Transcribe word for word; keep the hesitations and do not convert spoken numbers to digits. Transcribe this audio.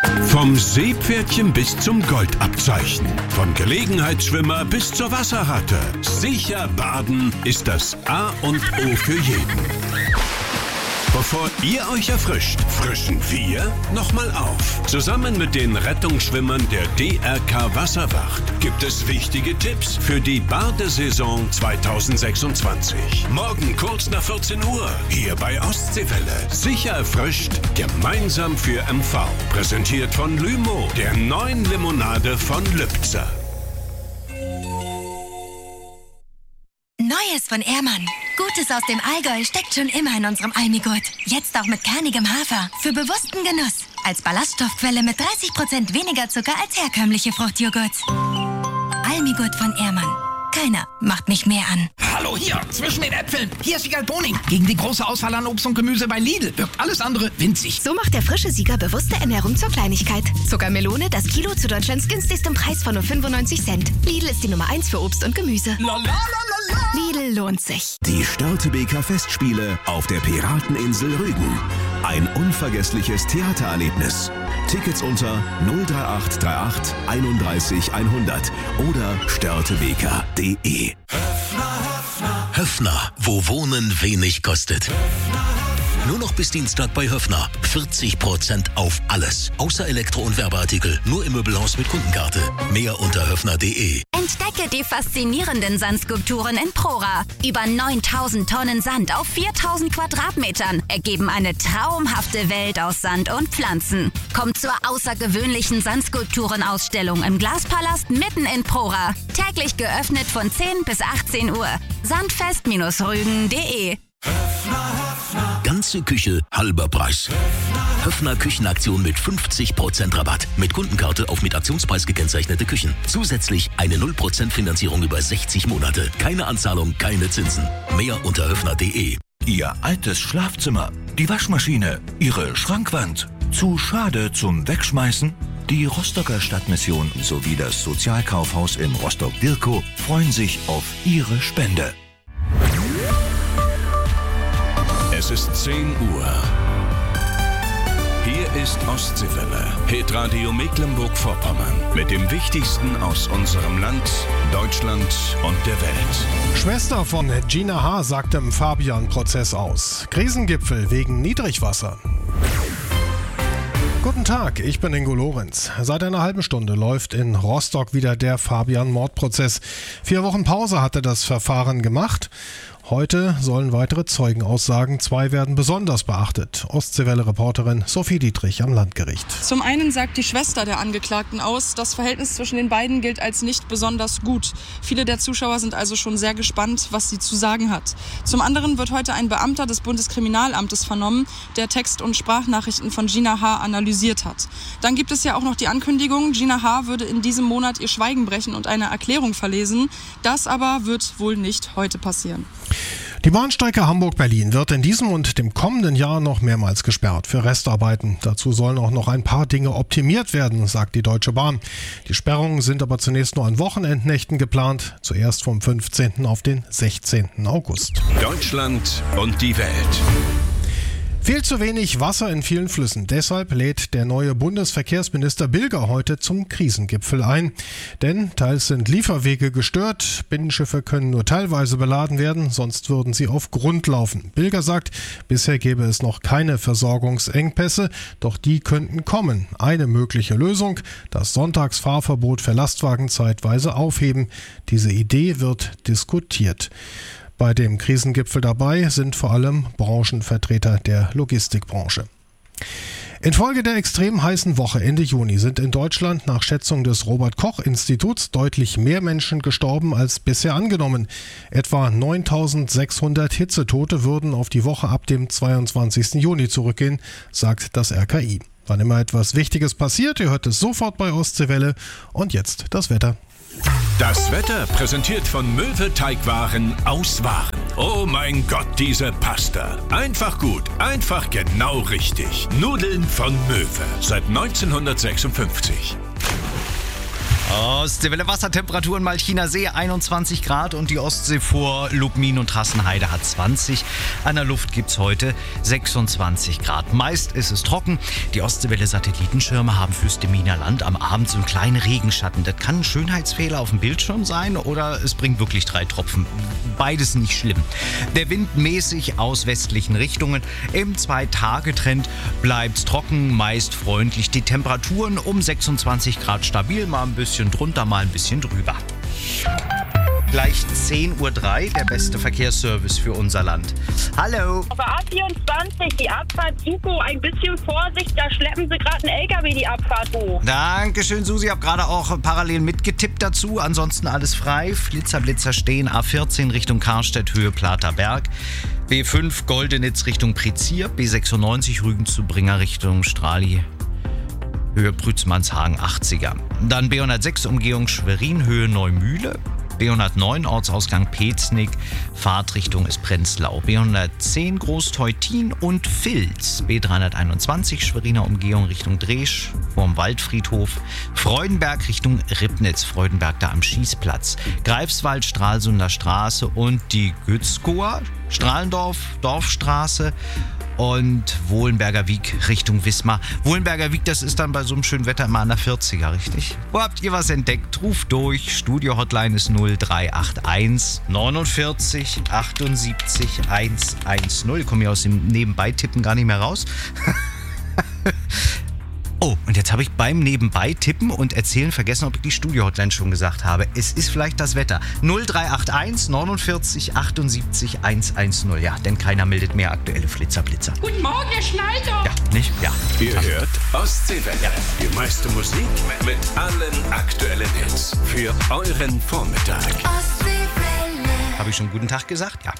Vom Seepferdchen bis zum Goldabzeichen. Von Gelegenheitsschwimmer bis zur Wasserratte. Sicher baden ist das A und O für jeden. Bevor ihr euch erfrischt, frischen wir nochmal auf. Zusammen mit den Rettungsschwimmern der D R K Wasserwacht gibt es wichtige Tipps für die Badesaison zweitausendsechsundzwanzig. Morgen kurz nach vierzehn Uhr, hier bei Ostseewelle. Sicher erfrischt, gemeinsam für M V. Präsentiert von Lymo, der neuen Limonade von Lübzer. Neues von Ehrmann. Gutes aus dem Allgäu steckt schon immer in unserem Almigurt. Jetzt auch mit kernigem Hafer. Für bewussten Genuss. Als Ballaststoffquelle mit dreißig Prozent weniger Zucker als herkömmliche Fruchtjoghurts. Almigurt von Ehrmann. Keiner macht mich mehr an. Hallo hier, zwischen den Äpfeln. Hier ist Siegal Boning. Gegen die große Auswahl an Obst und Gemüse bei Lidl wirkt alles andere winzig. So macht der frische Sieger bewusste Ernährung zur Kleinigkeit. Zuckermelone, das Kilo zu Deutschlands günstigstem Preis von nur fünfundneunzig Cent. Lidl ist die Nummer eins für Obst und Gemüse. La, la, la, la, la. Lidl lohnt sich. Die Störtebeker Festspiele auf der Pirateninsel Rügen. Ein unvergessliches Theatererlebnis. Tickets unter null drei acht drei acht einunddreißig hundert oder störtebeker punkt de. Höffner, wo Wohnen wenig kostet. Nur noch bis Dienstag bei Höffner. vierzig Prozent auf alles. Außer Elektro- und Werbeartikel. Nur im Möbelhaus mit Kundenkarte. Mehr unter höffner punkt de. Entdecke die faszinierenden Sandskulpturen in Prora. Über neuntausend Tonnen Sand auf viertausend Quadratmetern ergeben eine traumhafte Welt aus Sand und Pflanzen. Kommt zur außergewöhnlichen Sandskulpturenausstellung im Glaspalast mitten in Prora. Täglich geöffnet von zehn bis achtzehn Uhr. sandfest Rügen punkt de. Ganze Küche, halber Preis. Höffner Küchenaktion mit fünfzig Prozent Rabatt. Mit Kundenkarte auf mit Aktionspreis gekennzeichnete Küchen. Zusätzlich eine null Prozent Finanzierung über sechzig Monate. Keine Anzahlung, keine Zinsen. Mehr unter höffner punkt de. Ihr altes Schlafzimmer, die Waschmaschine, Ihre Schrankwand. Zu schade zum Wegschmeißen? Die Rostocker Stadtmission sowie das Sozialkaufhaus in Rostock-Dirkow freuen sich auf Ihre Spende. Es ist zehn Uhr. Hier ist Ostseewelle, Hitradio Mecklenburg-Vorpommern. Mit dem Wichtigsten aus unserem Land, Deutschland und der Welt. Schwester von Gina H. sagte im Fabian-Prozess aus. Krisengipfel wegen Niedrigwasser. Guten Tag, ich bin Ingo Lorenz. Seit einer halben Stunde läuft in Rostock wieder der Fabian-Mordprozess. Vier Wochen Pause hatte das Verfahren gemacht. Heute sollen weitere Zeugen aussagen. Zwei werden besonders beachtet. Ostseewelle-Reporterin Sophie Dietrich am Landgericht. Zum einen sagt die Schwester der Angeklagten aus, das Verhältnis zwischen den beiden gilt als nicht besonders gut. Viele der Zuschauer sind also schon sehr gespannt, was sie zu sagen hat. Zum anderen wird heute ein Beamter des Bundeskriminalamtes vernommen, der Text- und Sprachnachrichten von Gina H. analysiert hat. Dann gibt es ja auch noch die Ankündigung, Gina H. würde in diesem Monat ihr Schweigen brechen und eine Erklärung verlesen. Das aber wird wohl nicht heute passieren. Die Bahnstrecke Hamburg-Berlin wird in diesem und dem kommenden Jahr noch mehrmals gesperrt für Restarbeiten. Dazu sollen auch noch ein paar Dinge optimiert werden, sagt die Deutsche Bahn. Die Sperrungen sind aber zunächst nur an Wochenendnächten geplant, zuerst vom fünfzehnten auf den sechzehnten August. Deutschland und die Welt. Viel zu wenig Wasser in vielen Flüssen. Deshalb lädt der neue Bundesverkehrsminister Bilger heute zum Krisengipfel ein. Denn teils sind Lieferwege gestört, Binnenschiffe können nur teilweise beladen werden, sonst würden sie auf Grund laufen. Bilger sagt, bisher gäbe es noch keine Versorgungsengpässe, doch die könnten kommen. Eine mögliche Lösung, das Sonntagsfahrverbot für Lastwagen zeitweise aufheben. Diese Idee wird diskutiert. Bei dem Krisengipfel dabei sind vor allem Branchenvertreter der Logistikbranche. Infolge der extrem heißen Woche Ende Juni sind in Deutschland nach Schätzung des Robert-Koch-Instituts deutlich mehr Menschen gestorben als bisher angenommen. Etwa neuntausendsechshundert Hitzetote würden auf die Woche ab dem zweiundzwanzigsten Juni zurückgehen, sagt das R K I. Wann immer etwas Wichtiges passiert, ihr hört es sofort bei Ostseewelle. Und jetzt das Wetter. Das Wetter präsentiert von Möwe Teigwaren aus Waren. Oh mein Gott, diese Pasta. Einfach gut, einfach genau richtig. Nudeln von Möwe seit neunzehnhundertsechsundfünfzig. Ostseewelle Wassertemperaturen Malchiner See einundzwanzig Grad und die Ostsee vor Lubmin und Hassenheide hat zwanzig. An der Luft gibt's heute sechsundzwanzig Grad. Meist ist es trocken. Die Ostseewelle Satellitenschirme haben fürs Deminer Land am Abend so einen kleinen Regenschatten. Das kann ein Schönheitsfehler auf dem Bildschirm sein oder es bringt wirklich drei Tropfen. Beides nicht schlimm. Der Wind mäßig aus westlichen Richtungen. Im Zwei-Tage-Trend bleibt's trocken, meist freundlich. Die Temperaturen um sechsundzwanzig Grad stabil, mal ein bisschen drunter, mal ein bisschen drüber. Gleich zehn Uhr drei, der beste Verkehrsservice für unser Land. Hallo. Auf der A vierundzwanzig, die Abfahrt Suko, ein bisschen Vorsicht, da schleppen sie gerade einen L K W die Abfahrt hoch. Dankeschön, Susi. Ich habe gerade auch parallel mitgetippt dazu. Ansonsten alles frei. Flitzer, Blitzer stehen. A vierzehn Richtung Karstedt, Höhe Platerberg. B fünf Goldenitz Richtung Prizier. B sechsundneunzig Rügen zu Bringer Richtung Strali. Höhe Brützmannshagen achtziger. Dann B hundertsechs Umgehung Schwerin, Höhe Neumühle. B hundertneun Ortsausgang Peznig, Fahrtrichtung ist Prenzlau. B hundertzehn Großteutin und Vils. B dreihunderteinundzwanzig Schweriner Umgehung Richtung Dresch vorm Waldfriedhof. Freudenberg Richtung Ribnitz. Freudenberg da am Schießplatz. Greifswald, Stralsunder Straße und die Gützkower, Strahlendorf, Dorfstraße. Und Wohlenberger Wiek Richtung Wismar. Wohlenberger Wiek, das ist dann bei so einem schönen Wetter immer an der vierziger, richtig? Wo habt ihr was entdeckt? Ruft durch. Studio-Hotline ist null drei acht eins neunundvierzig achtundsiebzig hundertzehn. Ich komme hier aus dem Nebenbei-Tippen gar nicht mehr raus. Oh, und jetzt habe ich beim Nebenbei-Tippen und Erzählen vergessen, ob ich die Studio-Hotline schon gesagt habe. Es ist vielleicht das Wetter. null drei acht eins neunundvierzig achtundsiebzig hundertzehn. Ja, denn keiner meldet mehr aktuelle Flitzer-Blitzer. Guten Morgen, Herr Schneider. Ja, nicht? Ja. Ihr hört Ostseewelle. Ja. Die meiste Musik mit allen aktuellen Hits. Für euren Vormittag. Habe ich schon guten Tag gesagt? Ja.